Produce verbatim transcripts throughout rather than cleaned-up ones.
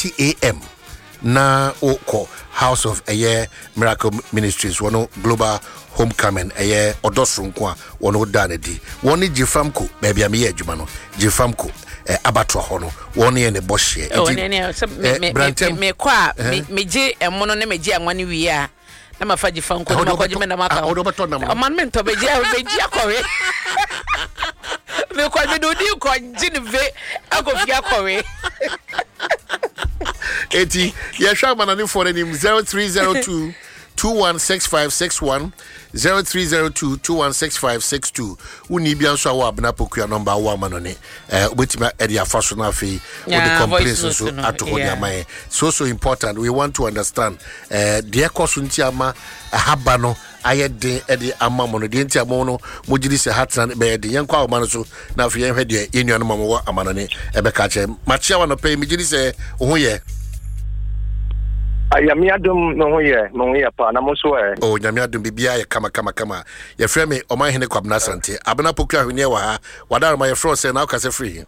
thirty a.m. na oko House of Aye Miracle Ministries wono Global Homecoming Aye Odosrunko a wono danedi woni Jifamko baby am ye adwuma no Jifamko eh, abatwa ho no woni ye ne bohye oh ne ne me me me kwa me je emono ne me je anwa ne wi a na ma fa Jifamko na ma je me na ma pa o man me to be je be je akowe me kwa me do di ko jinve akofia akowe eighty yesha manani for him zero three zero two two one six five six one zero three zero two two one six five six two uni bia so wa abna pokuya number one manone eh obetima e dia faso na fe o the complaints so ato ho dia mai so so important we want to understand eh de ekoso ntiama haba no ayede e de amamo no de ntiamo no mogiri se hatran be de yenkwa o man so na fe yenhwe de yenuano mamo amanone e be ka che machia wa no pay migiri se ho ye Ayamiadum no ye no ye pa na mo so e oh nyamiadum bibia ye kama kama kama ye frɛ me o man hene kwabna sante abena pokua hwene wa ha wadar ma ye frɛ se na o kase free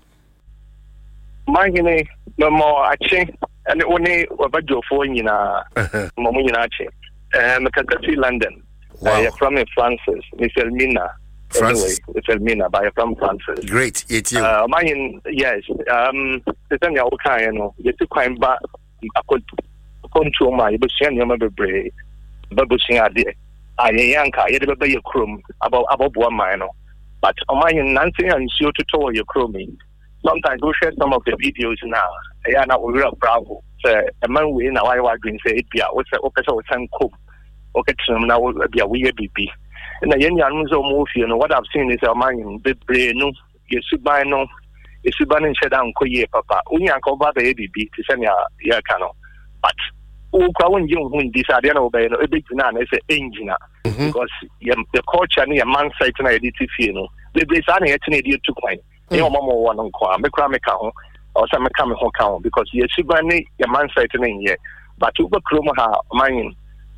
man hene no mo ache ene oni obadjofo nyina mo mo nyina ache eh me kakati London I from Francis Mister Mina Francis anyway it's Mina by from Francis great it you uh man yes um the thing ya o kan no ye ti kwan ba akot control my busian yama bebre babusin ade ayanka ye de be ye krom about about one mine but on my nancy and you to tell your chroming sometimes we share some of the videos now ya na we are bravo say a man we na why we green say it bia we say okay so san kom okay trim na we bia we bibi na yen yan so mo fie no what I've seen is a man bebre no ye suban no ye suban nchedan ko ye papa unya ka oba be bibi ti say ya ya kano but o kwa won jin hun disade na obey no ebegina na say engine because the culture na man site na edit fie no the place na yet na edit to kwan e o mama wo no kwa me kra me ka ho o say me ka me ho ka ho because ye suba ni your man site na nye but uba krom ha man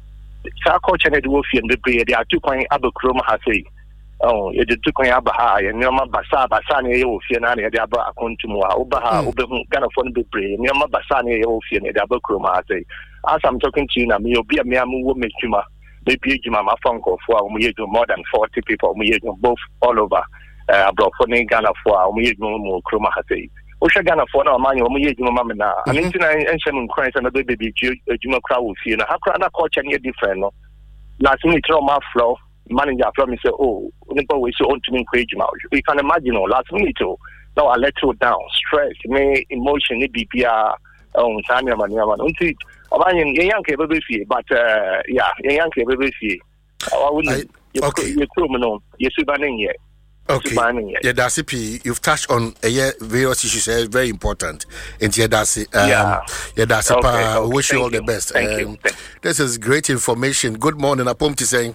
sa culture na do fie no be dey atu kwan abakrom ha say oh ye did to kwan abaha ye nyoma basa basa na ye wo fie na na ye dey aba akontum ha uba ha ube hu Ghana for no be pray nyoma basa na ye wo fie na dey abakrom ha say as I'm talking to you now, me obi me am wo mekuma maybe ejuma ma phone call for we use more than forty people we use both all over uh abroad for Ghana for we use more kroma ha say o sha Ghana for na man we use ma me na and ntina enhyem nkran say na baby ejuma kra wo fie na ha kra na culture na different no last minute throw my floor manager from me say oh nipa we say on to me ejuma you can imagine no last minute now I let you down stress me emotion ni bibia on tanya mania man unti Obanyen yanke bebe fie but uh yeah yanke bebe fie I wouldn't okay you criminal you see banning here okay yeah that's it you've touched on a uh, various issues uh, very important and yeah that's it um, yeah yeah that's okay, it okay. Wish Thank you all you. the best Thank um, you. Thank this is great information. Good morning apom to saying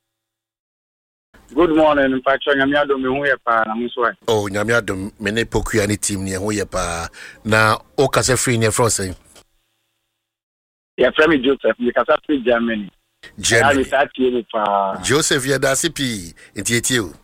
good morning Patrick Nyamiado me hu ye pa na muso ai oh Nyamiado me ne pokua ni team ne hu ye pa na o kase free ne from saying yeah, from Joseph, you can say Germany. Germany. Uh, Joseph, yeah, that's it. It's you.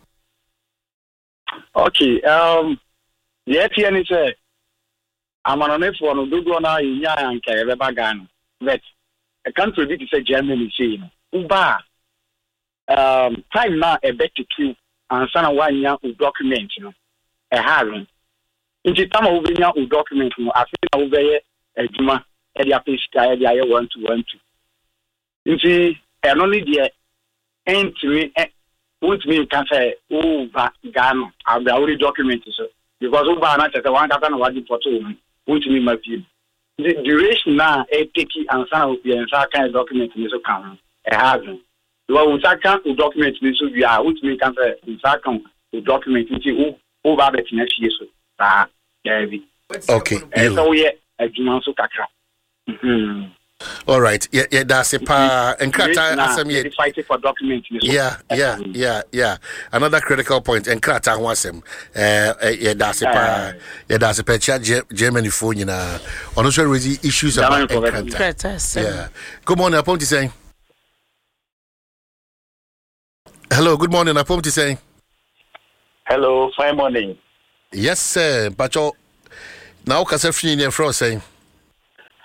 Okay. Um. Yeah, T N say I'm on a phone. Do go now in Yan Kayaba Ghana. But a country to say Germany, saying Uba. Um. Time now a better queue and some one year document. You know, a having. In the time of the document, you know, I think over a Juma. Edia page dia ye one to one two nti eno ni de entimi want me can say oh ba Ghana abra already document so because o ba na tete one kata na wadi photo want me ma view the duration na e take and sana obi en sa kan document ni so kan e have so we sa kan document ni so we are want me can say we sa kan document nti o o ba bet na fie so ah yeah okay so we adwuma so kakra. Mm-hmm. All right. Yeah, yeah, that's a pa and Krata asem fighting for documents. Yeah, yeah, yeah, yeah. Another critical point and Krata wasem. Uh yeah, that's a pa yeah, that's a pa Germany phone you know. On also raise issues about Krata. Yeah. Good morning, Apom to saying. Hello, good morning, Apom to saying. Hello, fine morning. Yes, sir. Pacho now Kasefini in front saying.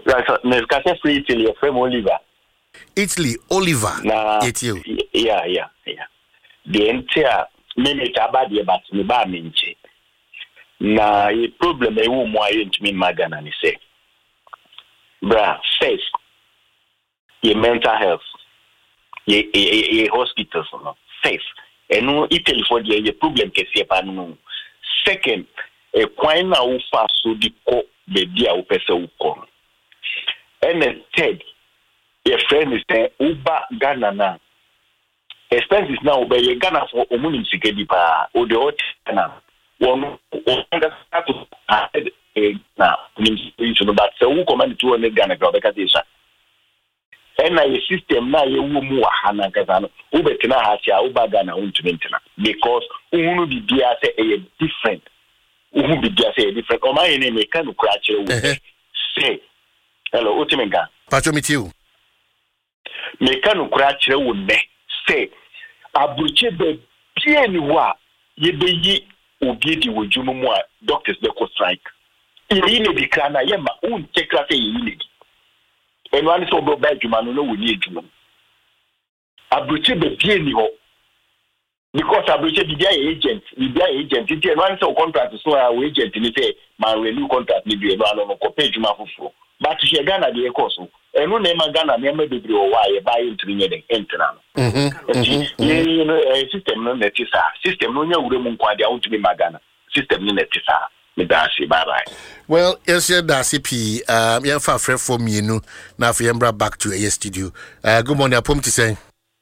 Right, so me ka say free Italy from Oliver. Italy, Oliver. Na, Italy. Yeah, yeah, yeah. The entire me taba de but me ba me nche. Na a problem e wo mo aye ntimi magana ni say. Bra, first, your mental health, your, your, your hospitals, no? First, and no Italy for the your problem can see pa no. Second, a coin na ufa so di ko baby a upese uko. And then third, your friend is saying uba Ghana na. Expenses now be your Ghana for omunim sikedi pa o de hot na. One one that na so but so who command two hundred Ghana go because this and na system na ye wo mu ha na kaza no wo betina ha sia wo ba Ghana won twenty-na because unu bi dia say e different unu bi dia say different o ma ye ne me kan kura kire wo say hello utimenga pacho mitiu me kan kura kire wo ne say abuche be bie ni wa ye be yi obi di wojumu mu a doctors be ko strike ili ne di kana yema un tekra say yi ne di enu ani so bo ba adwuma no no woni adwuma abuche be bie ni ho because abuche bi dia agent bi dia agent ti enu ani so contract so a agent ni say man renew contract ni bi enu ano no ko pay adwuma foforo but she Ghana dey cost so enu na ma Ghana na ma bebre o wa ye buy ntri nye den entra no mhm you know system no net is system no nya wure mu nkwa dia untumi ma Ghana system no net is me da si bye bye. Well, yes, yeah, that's it. Um, yeah, for friend for me, no. Now, if you brought back to a studio. Uh, good morning, Apom to say.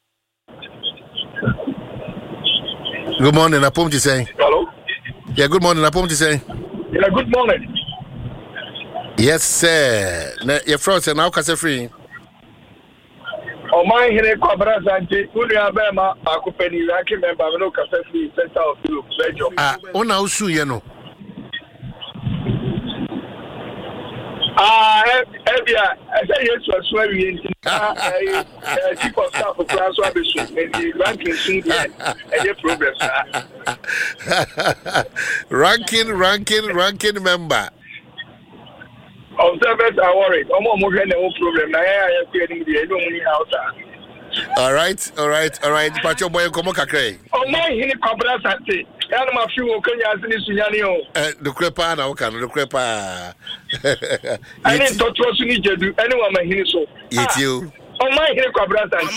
Good morning, Apom to say. Hello. Yeah, good morning, Apom to say. Yeah, good morning. Yes, sir. Your friends are now case free. Oh, my here, Quabra Santi, Unia Bema, Akupeni, I can remember no case free, center of you, Belgium. Ah, on our shoe, you know. Ah, Evia, I say yes, was swearing. I keep on staff of class one, and the ranking soon, and your progress. Ranking, ranking, ranking member. Observers are worried. I'm more than no problem. I am creating the money outside. All right, all right, all right. Pacho boy, come on, kakre. Oh my, he ni Quabra Santi. I am a few Kenya Sinisuyanio. Eh, the crepa na okan, the crepa. I didn't talk to us. You need to do anyone. My hiniso. It's you. Oh my, he ni Quabra Santi.